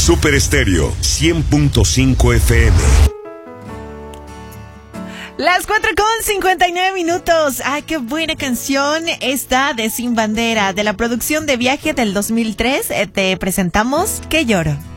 Super Estéreo 100.5 FM. Las 4:59. Ay, qué buena canción esta de Sin Bandera, de la producción de Viaje del 2003. Te presentamos Que Lloro.